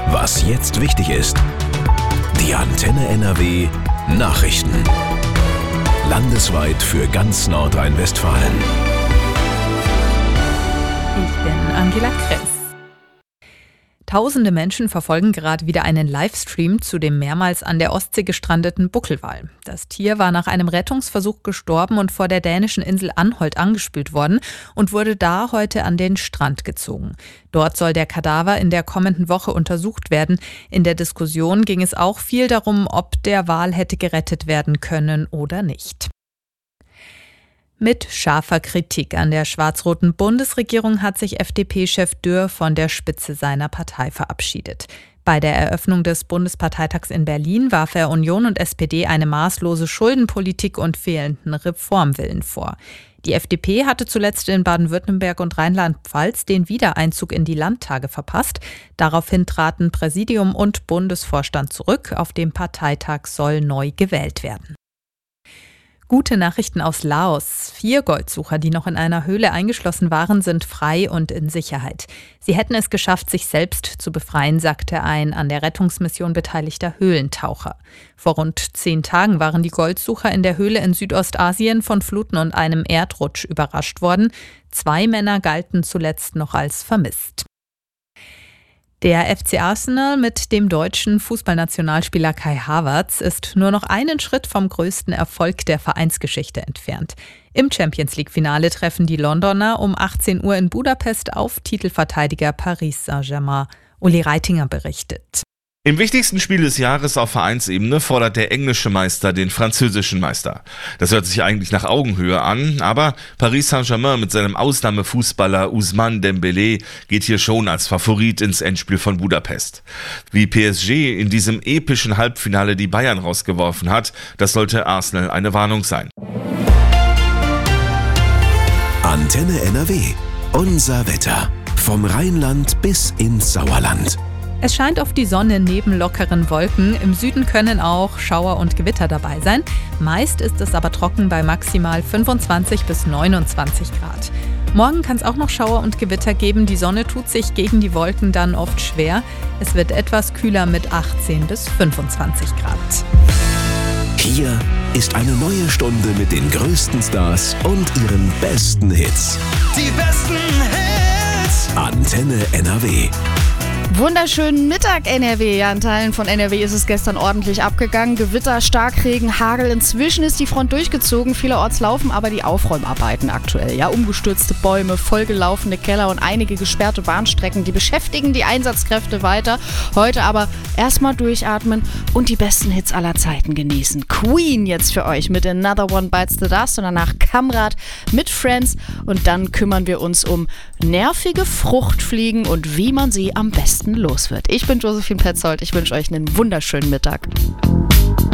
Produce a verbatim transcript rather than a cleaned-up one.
Was jetzt wichtig ist. Die Antenne N R W Nachrichten. Landesweit für ganz Nordrhein-Westfalen. Ich bin Angela Kress. Tausende Menschen verfolgen gerade wieder einen Livestream zu dem mehrmals an der Ostsee gestrandeten Buckelwal. Das Tier war nach einem Rettungsversuch gestorben und vor der dänischen Insel Anholt angespült worden und wurde da heute an den Strand gezogen. Dort soll der Kadaver in der kommenden Woche untersucht werden. In der Diskussion ging es auch viel darum, ob der Wal hätte gerettet werden können oder nicht. Mit scharfer Kritik an der schwarz-roten Bundesregierung hat sich F D P-Chef Dürr von der Spitze seiner Partei verabschiedet. Bei der Eröffnung des Bundesparteitags in Berlin warf er Union und S P D eine maßlose Schuldenpolitik und fehlenden Reformwillen vor. Die F D P hatte zuletzt in Baden-Württemberg und Rheinland-Pfalz den Wiedereinzug in die Landtage verpasst. Daraufhin traten Präsidium und Bundesvorstand zurück. Auf dem Parteitag soll neu gewählt werden. Gute Nachrichten aus Laos. Vier Goldsucher, die noch in einer Höhle eingeschlossen waren, sind frei und in Sicherheit. Sie hätten es geschafft, sich selbst zu befreien, sagte ein an der Rettungsmission beteiligter Höhlentaucher. Vor rund zehn Tagen waren die Goldsucher in der Höhle in Südostasien von Fluten und einem Erdrutsch überrascht worden. Zwei Männer galten zuletzt noch als vermisst. Der F C Arsenal mit dem deutschen Fußballnationalspieler Kai Havertz ist nur noch einen Schritt vom größten Erfolg der Vereinsgeschichte entfernt. Im Champions-League-Finale treffen die Londoner um achtzehn Uhr in Budapest auf Titelverteidiger Paris Saint-Germain. Uli Reitinger berichtet. Im wichtigsten Spiel des Jahres auf Vereinsebene fordert der englische Meister den französischen Meister. Das hört sich eigentlich nach Augenhöhe an, aber Paris Saint-Germain mit seinem Ausnahmefußballer Ousmane Dembélé geht hier schon als Favorit ins Endspiel von Budapest. Wie P S G in diesem epischen Halbfinale die Bayern rausgeworfen hat, das sollte Arsenal eine Warnung sein. Antenne N R W. Unser Wetter. Vom Rheinland bis ins Sauerland. Es scheint auf die Sonne neben lockeren Wolken. Im Süden können auch Schauer und Gewitter dabei sein. Meist ist es aber trocken bei maximal fünfundzwanzig bis neunundzwanzig Grad. Morgen kann es auch noch Schauer und Gewitter geben. Die Sonne tut sich gegen die Wolken dann oft schwer. Es wird etwas kühler mit achtzehn bis fünfundzwanzig Grad. Hier ist eine neue Stunde mit den größten Stars und ihren besten Hits. Die besten Hits. Antenne N R W. Wunderschönen Mittag, N R W. Ja, in Teilen von N R W ist es gestern ordentlich abgegangen. Gewitter, Starkregen, Hagel. Inzwischen ist die Front durchgezogen. Vielerorts laufen aber die Aufräumarbeiten aktuell. Ja, umgestürzte Bäume, vollgelaufene Keller und einige gesperrte Bahnstrecken. Die beschäftigen die Einsatzkräfte weiter. Heute aber erstmal durchatmen und die besten Hits aller Zeiten genießen. Queen jetzt für euch mit Another One Bites the Dust und danach Kamrat mit Friends. Und dann kümmern wir uns um nervige Fruchtfliegen und wie man sie am besten los wird. Ich bin Josephine Petzold. Ich wünsche euch einen wunderschönen Mittag.